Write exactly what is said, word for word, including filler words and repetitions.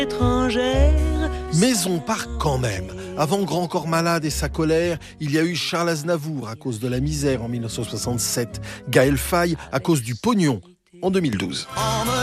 étrangère. Mais on part quand même. Avant Grand Corps Malade et sa colère, il y a eu Charles Aznavour à cause de la misère en mille neuf cent soixante-sept, Gaël Faye à cause du pognon en deux mille douze.